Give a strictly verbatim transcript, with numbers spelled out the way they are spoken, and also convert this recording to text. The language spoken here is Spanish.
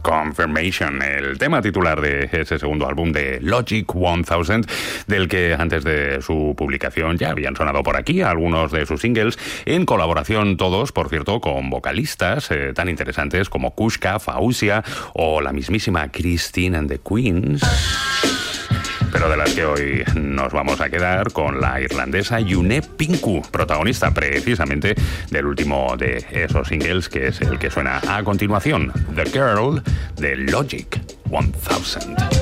Confirmation, el tema titular de ese segundo álbum de Logic mil, del que antes de su publicación ya habían sonado por aquí algunos de sus singles, en colaboración todos, por cierto, con vocalistas eh, tan interesantes como Kushka, Fausia o la mismísima Christine and the Queens. Pero de las que hoy nos vamos a quedar con la irlandesa June Pinku, protagonista precisamente del último de esos singles, que es el que suena a continuación, The Girl de Logic mil.